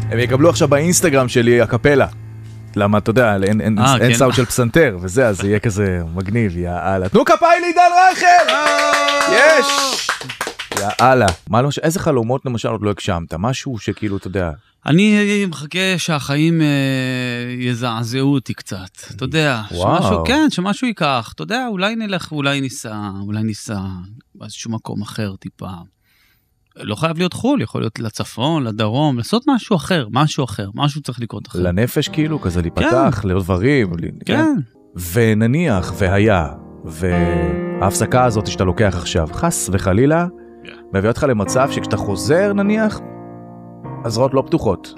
הם יקבלו עכשיו באינסטגרם שלי הקפלה. למה, אתה יודע, אין סאונד של פסנתר, וזה, אז יהיה כזה מגניב, יאללה. תנו כפיים לעידן רייכל! יש! יאללה. איזה חלומות למשל עוד לא הגשמת? משהו שכאילו, אתה יודע... אני מחכה שהחיים יזעזעו אותי קצת, אתה יודע, שמשהו ייקח, אתה יודע, אולי נלך, אולי ניסע באיזשהו מקום אחר טיפה. לא חייב להיות חול, יכול להיות לצפון, לדרום, לעשות משהו אחר, משהו צריך לקרות אחר. לנפש כאילו, כזה להיפתח, לעוד דברים. כן. ונניח, והיה, וההפסקה הזאת שאתה לוקח עכשיו, חס וחלילה, מביא אותך למצב שכשאתה חוזר נניח, הזרועות לא פתוחות.